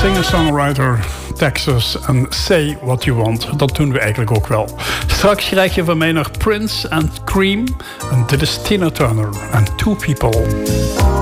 Singer-songwriter, Texas en Say What You Want. Dat doen we eigenlijk ook wel. Straks krijg je van mij nog Prince en Cream. En dit is Tina Turner en Two People.